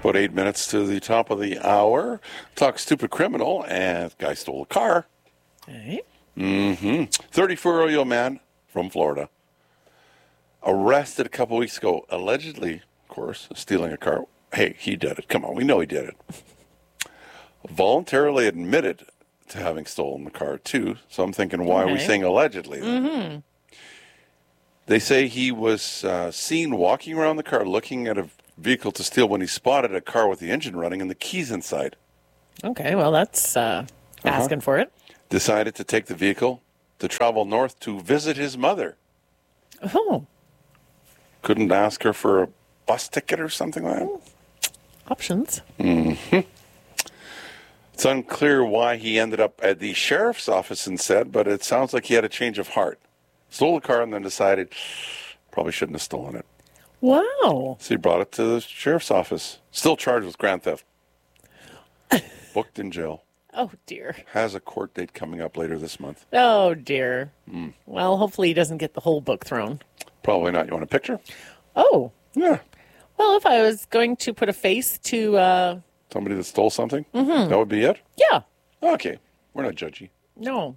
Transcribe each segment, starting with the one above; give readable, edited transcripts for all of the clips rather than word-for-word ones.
About 8 minutes to the top of the hour. Talk stupid criminal, and the guy stole a car. Okay. 34-year-old man from Florida. Arrested a couple weeks ago, allegedly, of course, stealing a car. Hey, he did it. Come on, we know he did it. Voluntarily admitted to having stolen the car, too. So I'm thinking, why are we saying allegedly? Mm-hmm. They say he was seen walking around the car looking at a vehicle to steal when he spotted a car with the engine running and the keys inside. Okay, well, that's asking for it. Decided to take the vehicle to travel north to visit his mother. Oh. Couldn't ask her for a bus ticket or something like that? Options. Mm-hmm. It's unclear why he ended up at the sheriff's office instead, but it sounds like he had a change of heart. Stole the car and then decided probably shouldn't have stolen it. Wow. So he brought it to the sheriff's office. Still charged with grand theft. Booked in jail. Oh, dear. Has a court date coming up later this month. Oh, dear. Well, hopefully he doesn't get the whole book thrown. Probably not. You want a picture? Oh. Yeah. Well, if I was going to put a face to... Somebody that stole something? Mm-hmm. That would be it? Yeah. Okay. We're not judgy. No.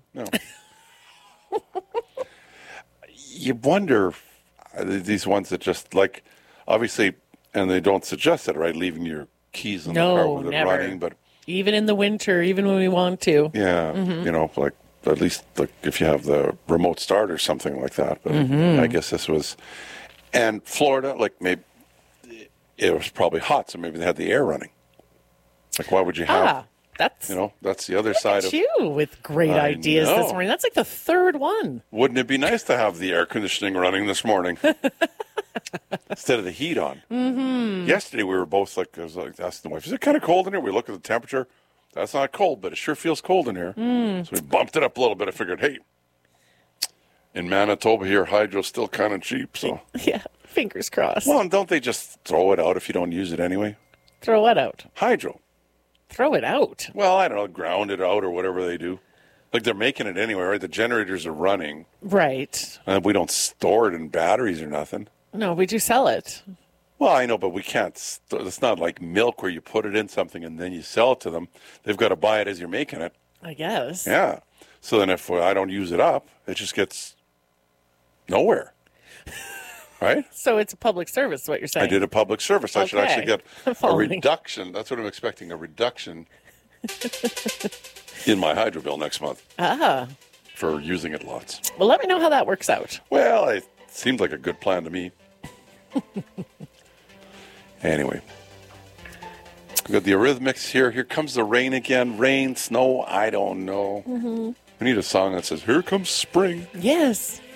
You wonder, these ones that just, like, obviously, and they don't suggest it, right? Leaving your keys in the car with it never. running, but... Even in the winter, even when we want to. Yeah, you know, like, at least like if you have the remote start or something like that. But I guess this was... And Florida, like, maybe it was probably hot, so maybe they had the air running. Like, why would you have... That's... You know, that's the other side of... you with great ideas this morning. That's like the third one. Wouldn't it be nice to have the air conditioning running this morning? Instead of the heat on. Mm-hmm. Yesterday we were both like, I was like asking the wife, is it kind of cold in here? We look at the temperature. That's not cold, but it sure feels cold in here. So we bumped it up a little bit. I figured, hey, in Manitoba here, hydro's still kind of cheap. So Yeah, fingers crossed. Well, and don't they just throw it out if you don't use it anyway? Throw what out? Hydro. Throw it out? Well, I don't know, ground it out or whatever they do. Like they're making it anyway, right? The generators are running. Right. And we don't store it in batteries or nothing. No, we do sell it. Well, I know, but we can't. It's not like milk where you put it in something and then you sell it to them. They've got to buy it as you're making it. I guess. Yeah. So then if I don't use it up, it just gets nowhere. Right? So it's a public service, is what you're saying. I did a public service. I should actually get a Following. reduction. That's what I'm expecting, a reduction in my hydro bill next month. For using it lots. Well, let me know how that works out. Well, it seemed like a good plan to me. Anyway. We got the Eurythmics here. Here comes the rain again. Rain, snow, I don't know. We need a song that says, here comes spring. Yes.